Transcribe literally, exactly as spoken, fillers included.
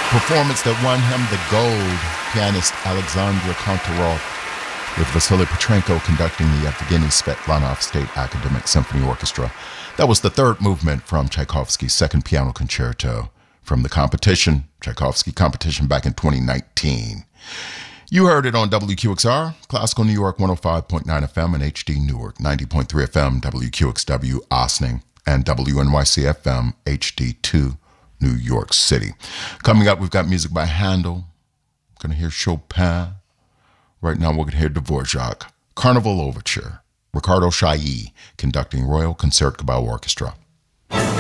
performance that won him the gold, pianist Alexandra Kontarov, with Vasily Petrenko conducting the Evgeny Svetlanov State Academic Symphony Orchestra. That was the third movement from Tchaikovsky's Second Piano Concerto from the competition, Tchaikovsky competition back in twenty nineteen. You heard it on W Q X R, Classical New York one oh five point nine F M and H D Newark ninety point three F M, W Q X W Ossining, and W N Y C F M H D two New York City. Coming up, we've got music by Handel. Going to hear Chopin. Right now, we're going to hear Dvorak, Carnival Overture, Ricardo Chailly conducting Royal Concertgebouw Orchestra.